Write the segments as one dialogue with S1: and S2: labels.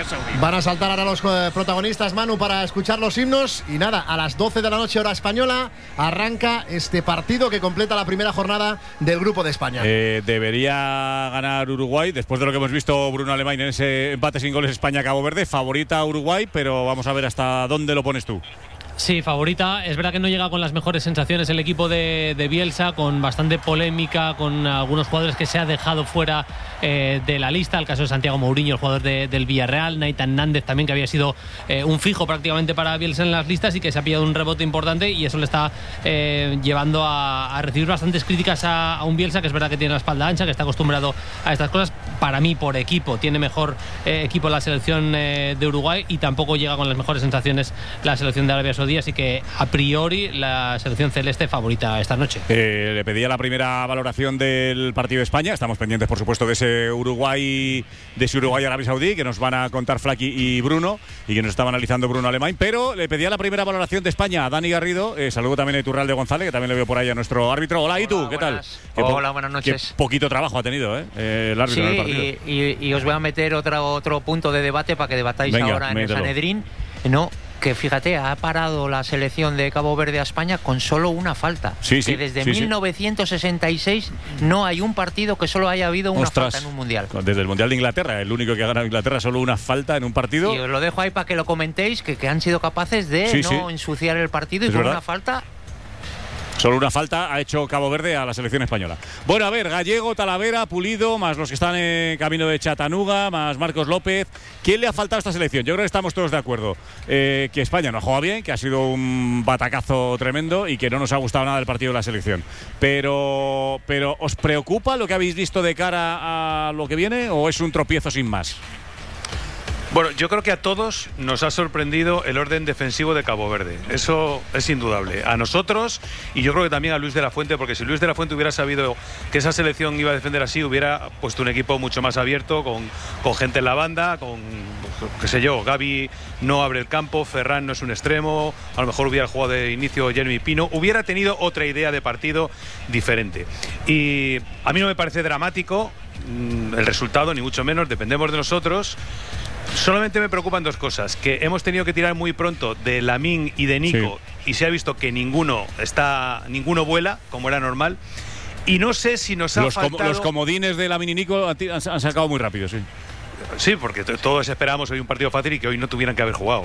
S1: Saudí.
S2: Van a saltar ahora los protagonistas, Manu, para escuchar los himnos. Y nada, a las 12 de la noche, hora española, arranca este partido que completa la primera jornada del Grupo de España.
S3: Debería ganar Uruguay, después de lo que hemos visto Bruno Alemany en ese empate sin goles España-Cabo Verde. Favorita Uruguay, pero vamos a ver hasta dónde lo pones tú.
S4: Sí, favorita. Es verdad que no llega con las mejores sensaciones el equipo de Bielsa, con bastante polémica, con algunos jugadores que se ha dejado fuera de la lista. El caso de Santiago Mourinho, el jugador del Villarreal, Nathan Nández también, que había sido un fijo prácticamente para Bielsa en las listas y que se ha pillado un rebote importante, y eso le está llevando a recibir bastantes críticas a un Bielsa que es verdad que tiene la espalda ancha, que está acostumbrado a estas cosas. Para mí, por equipo, tiene mejor equipo la selección de Uruguay, y tampoco llega con las mejores sensaciones la selección de Arabia Saudí, así que a priori la selección celeste favorita esta noche.
S3: Le pedía la primera valoración del partido de España. Estamos pendientes, por supuesto, de ese Uruguay Arabia Saudí, que nos van a contar Flaki y Bruno, y que nos estaba analizando Bruno Alemany. Pero le pedía la primera valoración de España a Dani Garrido. Saludo también a Iturralde González, que también le veo por ahí a nuestro árbitro. Hola, Itu, ¿qué tal?
S5: Hola, buenas noches.
S3: Qué poquito trabajo ha tenido el árbitro en el partido.
S5: Y os voy a meter otro punto de debate para que debatáis ahora en el Sanedrín. No, que fíjate, ha parado la selección de Cabo Verde a España con solo una falta. Que desde 1966 no hay un partido que solo haya habido una falta en un mundial.
S3: Desde el Mundial de Inglaterra, el único que ha ganado Inglaterra, solo una falta en un partido.
S5: Y os lo dejo ahí para que lo comentéis, que han sido capaces de no ensuciar el partido, y con una falta.
S3: Solo una falta ha hecho Cabo Verde a la selección española. Bueno, a ver, Gallego, Talavera, Pulido, más los que están en camino de Chattanooga, más Marcos López. ¿Quién le ha faltado a esta selección? Yo creo que estamos todos de acuerdo. Que España no ha jugado bien, que ha sido un batacazo tremendo y que no nos ha gustado nada el partido de la selección. Pero ¿os preocupa lo que habéis visto de cara a lo que viene, o es un tropiezo sin más?
S6: Bueno, yo creo que a todos nos ha sorprendido el orden defensivo de Cabo Verde. Eso es indudable. A nosotros, y yo creo que también a Luis de la Fuente, porque si Luis de la Fuente hubiera sabido que esa selección iba a defender así, hubiera puesto un equipo mucho más abierto, con gente en la banda, con, qué sé yo, Gavi no abre el campo, Ferran no es un extremo, a lo mejor hubiera jugado de inicio Jeremy Pino, hubiera tenido otra idea de partido diferente. Y a mí no me parece dramático el resultado, ni mucho menos, dependemos de nosotros. Solamente me preocupan dos cosas: que hemos tenido que tirar muy pronto de Lamine y de Nico, y se ha visto que ninguno vuela, como era normal. Y no sé si nos ha faltado...
S3: Los comodines de Lamine y Nico han sacado muy rápido, sí.
S6: Sí, porque todos esperábamos hoy un partido fácil y que hoy no tuvieran que haber jugado.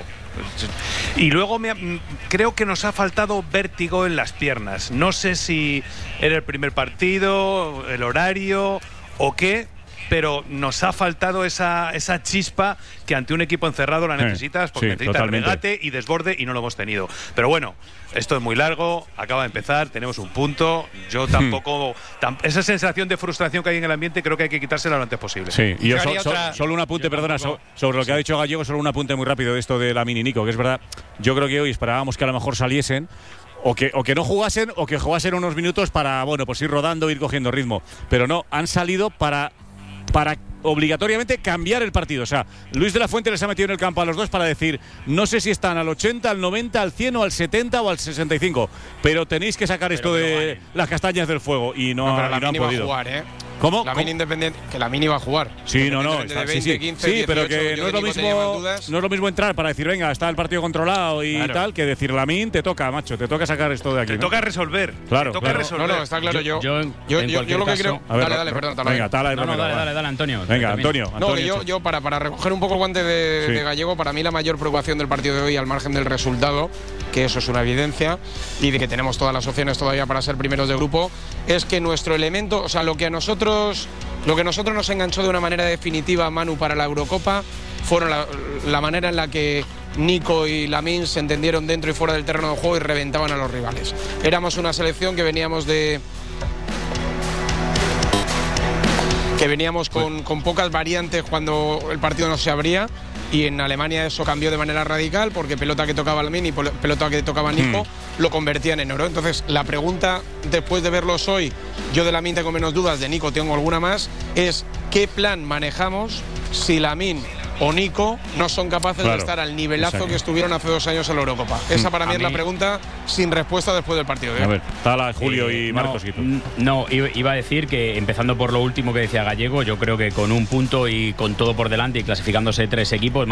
S6: Y luego creo que nos ha faltado vértigo en las piernas. No sé si era el primer partido, el horario o qué, pero nos ha faltado esa chispa que ante un equipo encerrado la necesitas, porque necesitas regate y desborde, y no lo hemos tenido. Pero bueno, esto es muy largo, acaba de empezar, tenemos un punto. Yo tampoco... esa sensación de frustración que hay en el ambiente creo que hay que quitársela lo antes posible.
S3: Sí, y yo solo un apunte, perdona, sobre lo que ha dicho Gallego, solo un apunte muy rápido de esto de Lamine y Nico, que es verdad, yo creo que hoy esperábamos que a lo mejor saliesen, o que no jugasen, o que jugasen unos minutos para, bueno, pues ir rodando, ir cogiendo ritmo. Pero no, han salido para obligatoriamente cambiar el partido. O sea, Luis de la Fuente les ha metido en el campo a los dos para decir, no sé si están al 80, al 90, al 100 o al 70 o al 65, pero tenéis que sacar esto de las castañas del fuego, y no han podido.
S7: Jugar, ¿eh?
S3: ¿Cómo?
S7: Lamine independiente, que Lamine iba a jugar.
S3: Sí, no,
S7: 20, 15, 18,
S3: pero que no es lo mismo entrar para decir, venga, está el partido controlado y tal, que decir, Lamine, te toca, macho, te toca sacar esto de aquí.
S6: Te toca resolver.
S3: Claro,
S6: te toca resolver.
S7: No, está claro. Yo lo que creo.
S3: Dale,
S7: perdón.
S3: Venga,
S8: dale, Antonio.
S3: Venga, Antonio.
S7: No, yo para recoger un poco el guante de Gallego, para mí la mayor preocupación del partido de hoy, al margen del resultado, que eso es una evidencia, y de que tenemos todas las opciones todavía para ser primeros de grupo, es que nuestro elemento, o sea, lo que a nosotros nos enganchó de una manera definitiva, Manu, para la Eurocopa, fueron la manera en la que Nico y Lamine se entendieron dentro y fuera del terreno de juego y reventaban a los rivales. Éramos una selección que veníamos con pocas variantes cuando el partido no se abría, y en Alemania eso cambió de manera radical, porque pelota que tocaba Lamine y pelota que tocaba Nico lo convertían en oro. Entonces la pregunta, después de verlos hoy, yo de Lamine tengo menos dudas, de Nico tengo alguna más, es ¿qué plan manejamos si Lamine o Nico no son capaces de estar al nivelazo que estuvieron hace 2 años en la Eurocopa? Esa para mí es la pregunta sin respuesta después del partido.
S3: A ver, Tala, Julio y Marcos.
S8: No, iba a decir que, empezando por lo último que decía Gallego, yo creo que con un punto y con todo por delante y clasificándose 3 equipos,